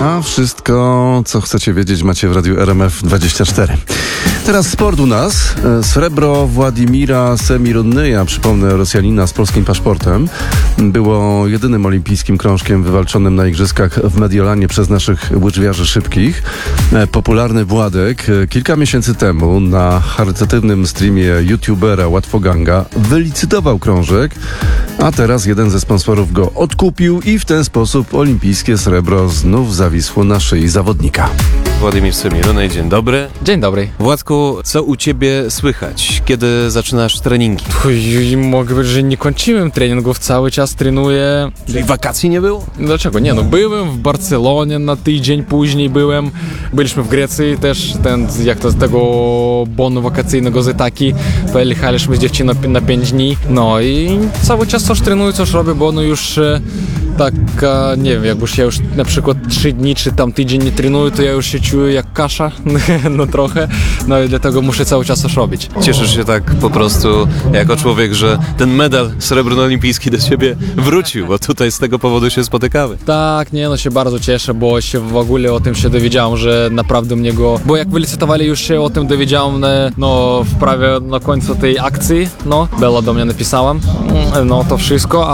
A wszystko, co chcecie wiedzieć, macie w radiu RMF24. Teraz sport u nas. Srebro Władimira Semirunnyja, przypomnę, Rosjanina z polskim paszportem, było jedynym olimpijskim krążkiem wywalczonym na igrzyskach w Mediolanie przez naszych łyżwiarzy szybkich. Popularny Władek kilka miesięcy temu na charytatywnym streamie youtubera Łatwoganga wylicytował krążek, a teraz jeden ze sponsorów go odkupił i w ten sposób olimpijskie srebro znów zawisło na szyi zawodnika. Władimir Semirunnyj, dzień dobry. Dzień dobry. Władku, co u ciebie słychać? Kiedy zaczynasz treningi? Mogę powiedzieć, że nie kończyłem treningów, cały czas trenuję. Czyli wakacji nie było? Dlaczego? Nie, byłem w Barcelonie na tydzień, później byliśmy w Grecji też, z tego bonu wakacyjnego z Itaki. Pojechaliśmy z dziewczyną na 5 dni. No i cały czas coś trenuję, coś robię, bo już tak, nie wiem, jak ja już na przykład 3 dni czy tam tydzień nie trenuję, to ja już się czuję jak kasza, no trochę, no i dlatego muszę cały czas coś robić. Cieszysz się tak po prostu jako człowiek, że ten medal srebrno-olimpijski do ciebie wrócił, bo tutaj z tego powodu się spotykamy. Tak, się bardzo cieszę, bo się w ogóle o tym się dowiedziałem, że naprawdę mnie go, bo jak wylicytowali, już się o tym dowiedziałem, prawie na końcu tej akcji, Bella do mnie napisała, to wszystko,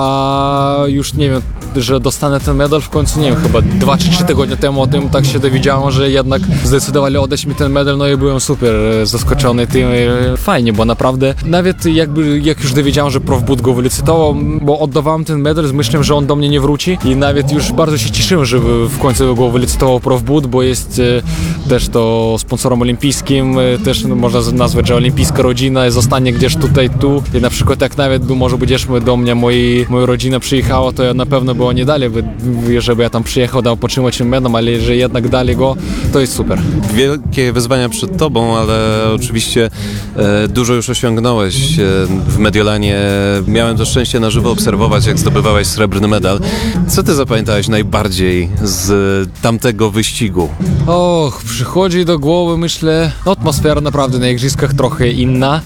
a już nie wiem, że dostanę ten medal w końcu, nie wiem, chyba 2 czy 3 tygodnie temu o tym tak się dowiedziałem, że jednak zdecydowali oddać mi ten medal, i byłem super zaskoczony tym. Fajnie, bo naprawdę, nawet jak już dowiedziałem, że Prof. But go wylicytował, bo oddawałem ten medal z myślą, że on do mnie nie wróci i nawet już bardzo się cieszyłem, że w końcu go wylicytował Prof. But, bo jest też to sponsorem olimpijskim, też można nazwać, że olimpijska rodzina zostanie gdzieś tu i na przykład jak nawet może będziemy do mnie, moja rodzina przyjechała, to ja na pewno było nie dali, żeby ja tam przyjechał, dał potrzymać im medal, ale że jednak dali go, to jest super. Wielkie wyzwania przed tobą, ale oczywiście dużo już osiągnąłeś w Mediolanie. Miałem to szczęście na żywo obserwować, jak zdobywałeś srebrny medal. Co ty zapamiętałeś najbardziej z tamtego wyścigu? Przychodzi do głowy, myślę, atmosfera naprawdę na igrzyskach trochę inna.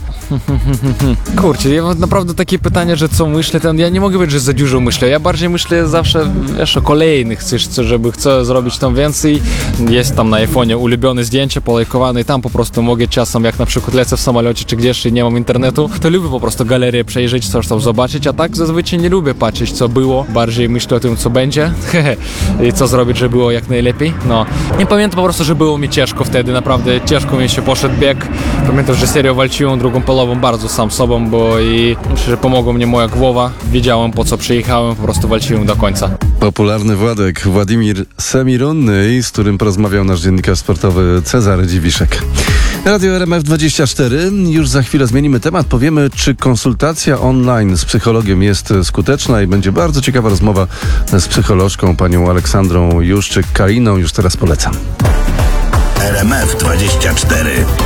Kurczę, ja mam naprawdę takie pytanie, że co myślę, ja nie mogę powiedzieć, że za dużo myślę. Ja bardziej myślę zawsze, o kolejnych, chcę zrobić tam więcej. Jest tam na iPhone'ie ulubione zdjęcie, polajkowane i tam po prostu mogę czasem, jak na przykład lecę w samolocie czy gdzieś i nie mam internetu, to lubię po prostu galerię przejrzeć, coś tam zobaczyć, a tak zazwyczaj nie lubię patrzeć, co było. Bardziej myślę o tym, co będzie i co zrobić, żeby było jak najlepiej. Nie pamiętam po prostu, że było mi ciężko wtedy, naprawdę ciężko mi się poszedł bieg. Pamiętam, że serio walczyłem drugą polową bardzo sam sobą, bo i myślę, że pomogła mnie moja głowa. Wiedziałem, po co przyjechałem, po prostu walczyłem do końca. Popularny Władek Władimir Semirunnyj, z którym porozmawiał nasz dziennikarz sportowy Cezary Dziwiszek. Radio RMF24. Już za chwilę zmienimy temat. Powiemy, czy konsultacja online z psychologiem jest skuteczna i będzie bardzo ciekawa rozmowa z psycholożką, panią Aleksandrą Juszczyk-Kaliną. Już teraz polecam. RMF24.